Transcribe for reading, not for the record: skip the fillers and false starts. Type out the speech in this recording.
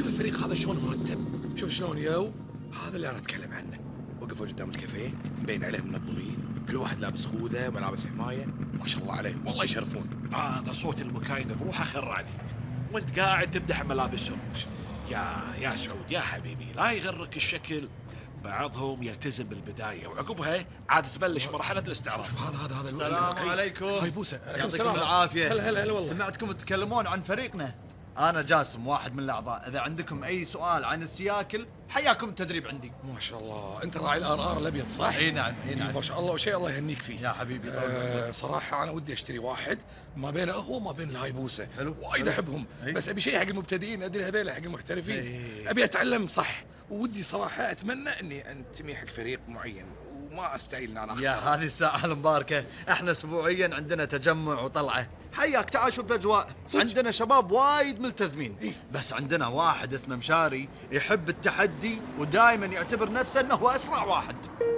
شوف الفريق هذا شلون مرتب، شوف شلون يو. هذا اللي انا اتكلم عنه. وقفوا قدام الكافيه مبين عليهم منظمين، كل واحد لابس خوذه وملابس حمايه، ما شاء الله عليهم والله يشرفون. انا صوت المكاين بروحه خرعني وانت قاعد تمدح ملابسهم. ما شاء الله. يا سعود يا حبيبي، لا يغرك الشكل. بعضهم يلتزم بالبدايه وعقبها عاد تبلش مرحله الاستعراض. شوف هذا السلام عليكم. هاي بوسه. يعطيكم العافية. هلا والله. سمعتكم تتكلمون عن فريقنا. أنا جاسم واحد من الأعضاء، إذا عندكم أي سؤال عن السياكل حياكم التدريب عندي. ما شاء الله، انت راعي الار الابيض صح؟ اي نعم ما شاء الله وشيء الله يهنيك فيه يا حبيبي. صراحه انا ودي اشتري واحد ما بينه هو ما بين الهايبوسه. حلو. وايد احبهم. بس ابي شيء حق المبتدئين، ادري هذول حق المحترفين. ابي اتعلم صح، وودي صراحه اتمنى اني انتمي حق فريق معين وما استعيل ان انا يا هذه الساعة المباركة، احنا اسبوعيا عندنا تجمع وطلعة. حياك تعال شوف الاجواء. عندنا شباب وايد ملتزمين. بس عندنا واحد اسمه مشاري يحب التحدي ودائما يعتبر نفسه انه هو اسرع واحد.